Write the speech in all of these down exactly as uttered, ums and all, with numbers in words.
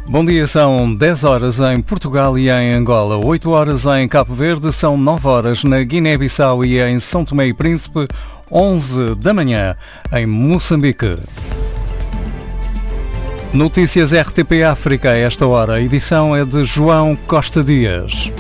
Bom dia, são dez horas em Portugal e em Angola, oito horas em Cabo Verde, são nove horas na Guiné-Bissau e em São Tomé e Príncipe, onze da manhã em Moçambique. Notícias R T P África a esta hora, a edição é de João Costa Dias.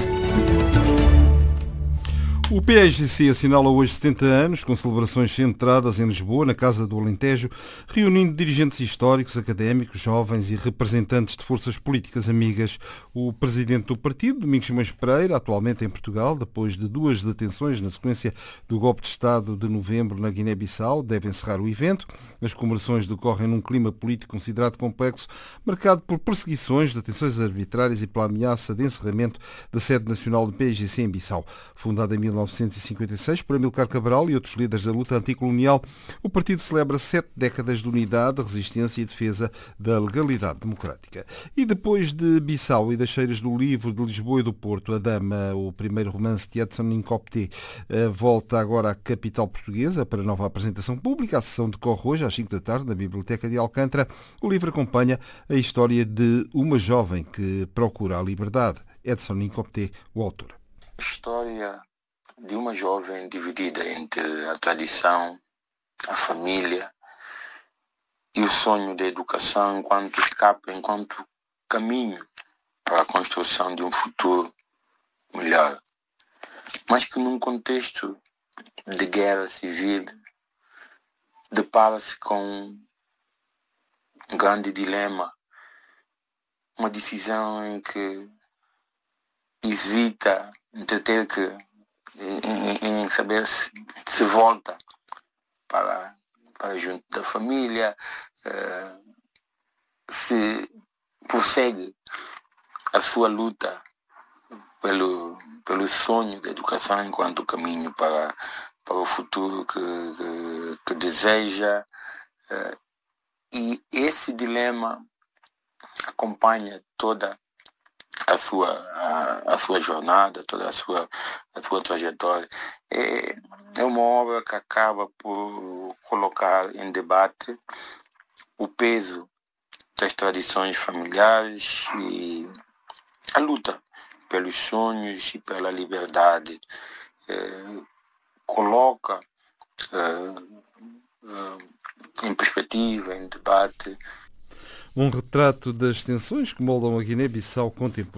O P A G C assinala hoje setenta anos, com celebrações centradas em Lisboa, na Casa do Alentejo, reunindo dirigentes históricos, académicos, jovens e representantes de forças políticas amigas. O presidente do partido, Domingos Simões Pereira, atualmente em Portugal, depois de duas detenções na sequência do golpe de Estado de novembro na Guiné-Bissau, deve encerrar o evento. As comemorações decorrem num clima político considerado complexo, marcado por perseguições, detenções arbitrárias e pela ameaça de encerramento da sede nacional do P A G C em Bissau. Fundada em mil novecentos e cinquenta e seis por Amílcar Cabral e outros líderes da luta anticolonial, o partido celebra sete décadas de unidade, resistência e defesa da legalidade democrática. E depois de Bissau e das Cheiras do Livro de Lisboa e do Porto, A Dama, o primeiro romance de Edson Nincopté, volta agora à capital portuguesa para nova apresentação pública. A sessão decorre hoje às cinco da tarde na Biblioteca de Alcântara. O livro acompanha a história de uma jovem que procura a liberdade. Edson Nincopté, o autor. A história de uma jovem dividida entre a tradição, a família e o sonho da educação enquanto escape, enquanto caminho para a construção de um futuro melhor. Mas que num contexto de guerra civil depara-se com um grande dilema, uma decisão em que hesita de ter que Em, em saber se, se volta para, para junto da família, uh, se prossegue a sua luta pelo, pelo sonho da educação enquanto caminho para, para o futuro que, que, que deseja. Uh, e esse dilema acompanha toda a sua, a, a sua jornada, toda a sua, a sua trajetória. É, é uma obra que acaba por colocar em debate o peso das tradições familiares e a luta pelos sonhos e pela liberdade. É, coloca é, é, em perspectiva, em debate, um retrato das tensões que moldam a Guiné-Bissau contemporânea.